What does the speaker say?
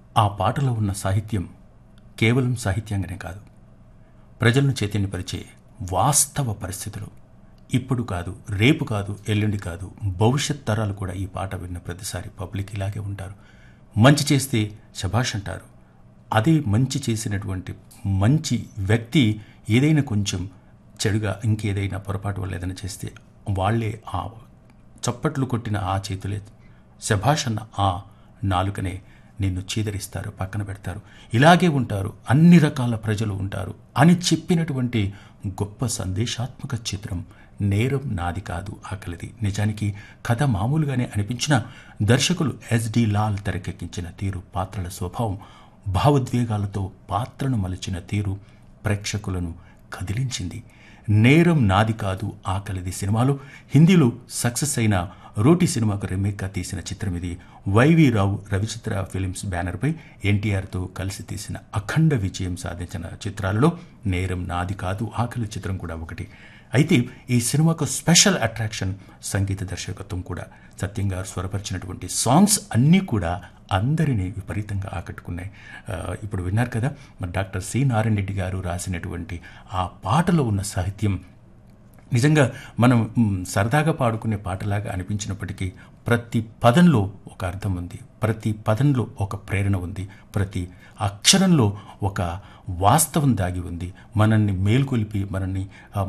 ఆ పాటలో ఉన్న సాహిత్యం కేవలం సాహిత్యంగానే కాదు, ప్రజలను చైతన్యపరిచే వాస్తవ పరిస్థితులు. ఇప్పుడు కాదు, రేపు కాదు, ఎల్లుండి కాదు, భవిష్యత్ తరాలు కూడా ఈ పాట విన్న ప్రతిసారి పబ్లిక్ ఇలాగే ఉంటారు. మంచి చేస్తే శభాష్ అంటారు. అదే మంచి చేసినటువంటి మంచి వ్యక్తి ఏదైనా కొంచెం చెడుగా ఇంకేదైనా పొరపాటు వల్ల ఏదైనా చేస్తే వాళ్ళే ఆ చప్పట్లు కొట్టిన ఆ చేతులే శభాష్ అన్న ఆ నాలుకనే నిన్ను చీదరిస్తారు, పక్కన పెడతారు. ఇలాగే ఉంటారు, అన్ని రకాల ప్రజలు ఉంటారు అని చెప్పినటువంటి గొప్ప సందేశాత్మక చిత్రం నేరం నాది కాదు ఆకలిది. నిజానికి కథ మామూలుగానే అనిపించిన దర్శకులు ఎస్డి లాల్ తెరకెక్కించిన తీరు, పాత్రల స్వభావం, భావోద్వేగాలతో పాత్రను మలిచిన తీరు ప్రేక్షకులను కదిలించింది. నేరం నాది కాదు ఆకలిది సినిమాలో హిందీలో సక్సెస్ అయిన రోటీ సినిమాకు రీమేక్గా తీసిన చిత్రం ఇది. వైవి రావు రవిచిత్ర ఫిలిమ్స్ బ్యానర్పై ఎన్టీఆర్తో కలిసి తీసిన అఖండ విజయం సాధించిన చిత్రాలలో నేరం నాది కాదు ఆకలి చిత్రం కూడా ఒకటి. అయితే ఈ సినిమాకు స్పెషల్ అట్రాక్షన్ సంగీత దర్శకత్వం కూడా. సత్యం గారు స్వరపరిచినటువంటి సాంగ్స్ అన్నీ కూడా అందరినీ విపరీతంగా ఆకట్టుకున్నాయి. ఇప్పుడు విన్నారు కదా, మరి డాక్టర్ సి నారాయణ రెడ్డి గారు రాసినటువంటి ఆ పాటలో ఉన్న సాహిత్యం నిజంగా మనం సరదాగా పాడుకునే పాటలాగా అనిపించినప్పటికీ ప్రతి పదంలో ఒక అర్థం ఉంది, ప్రతి పదంలో ఒక ప్రేరణ ఉంది, ప్రతి అక్షరంలో ఒక వాస్తవం దాగి ఉంది. మనల్ని మేల్కొలిపి మనల్ని